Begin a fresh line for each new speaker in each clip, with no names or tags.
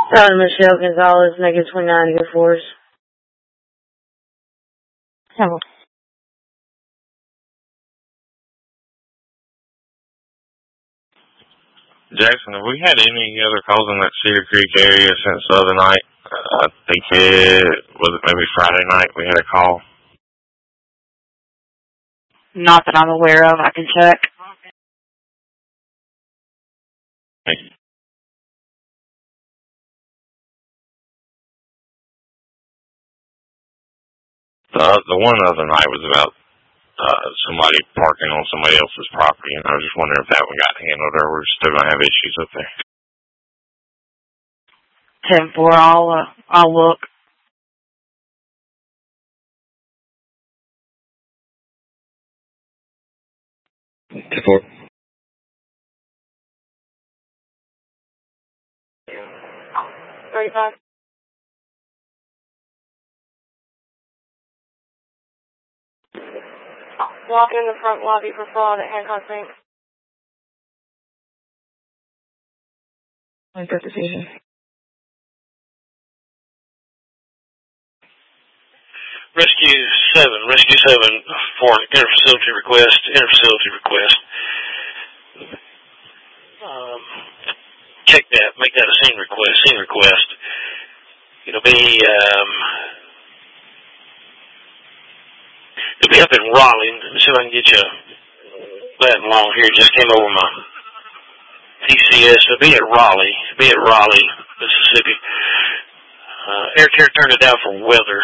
Michelle Gonzalez, negative 29, good force.
Jackson, have we had any other calls in that Cedar Creek area since the other night? I think was it maybe Friday night we had a call?
Not that I'm aware of. I can check.
The one other night was about somebody parking on somebody else's property, and I was just wondering if that one got handled, or we're still going to have issues up there.
10-4, I'll look.
Support.
35. Walk in the front lobby for fraud at Hancock Bank. Make that decision.
Rescue 7 for an interfacility request. Check that, make that a scene request. It'll be up in Raleigh. Let me see if I can get you that long here. It just came over my TCS. It'll be at Raleigh, Mississippi. Air Care turned it down for weather.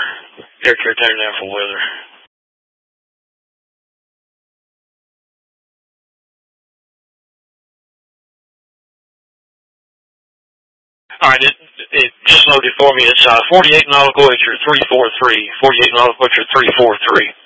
All right, it just loaded for me. It's 48 Nautical, it's your 343. 48 Nautical, it's your 343.